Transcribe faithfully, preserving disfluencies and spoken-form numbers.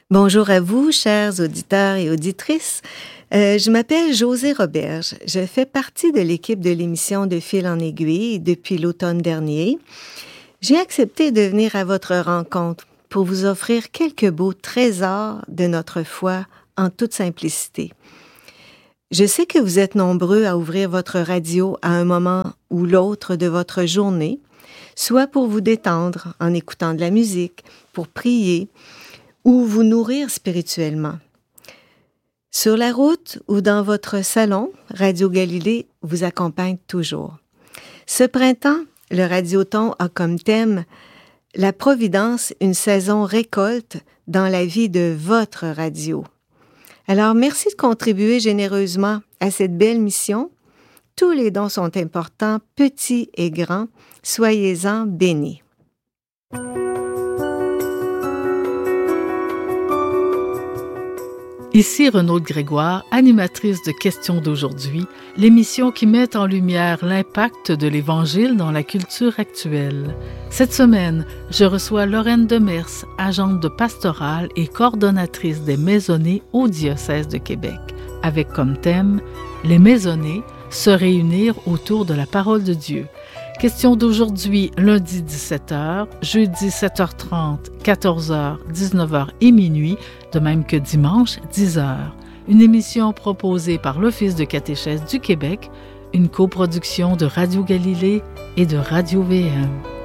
Bonjour à vous, chers auditeurs et auditrices. Euh, je m'appelle Josée Roberge. Je fais partie de l'équipe de l'émission De Fil en aiguille depuis l'automne dernier. J'ai accepté de venir à votre rencontre pour vous offrir quelques beaux trésors de notre foi en toute simplicité. Je sais que vous êtes nombreux à ouvrir votre radio à un moment ou l'autre de votre journée, soit pour vous détendre en écoutant de la musique, pour prier, ou vous nourrir spirituellement. Sur la route ou dans votre salon, Radio Galilée vous accompagne toujours. Ce printemps, le Radioton a comme thème « La Providence, une saison récolte dans la vie de votre radio ». Alors, merci de contribuer généreusement à cette belle mission. Tous les dons sont importants, petits et grands. Soyez-en bénis. Ici Renaud Grégoire, animatrice de Questions d'aujourd'hui, l'émission qui met en lumière l'impact de l'Évangile dans la culture actuelle. Cette semaine, je reçois Lorraine Demers, agente de pastorale et coordonnatrice des maisonnées au diocèse de Québec, avec comme thème « Les maisonnées, se réunir autour de la parole de Dieu ». Question d'aujourd'hui, lundi dix-sept heures, jeudi sept heures trente, quatorze heures, dix-neuf heures et minuit, de même que dimanche dix heures. Une émission proposée par l'Office de catéchèse du Québec, une coproduction de Radio Galilée et de Radio V M.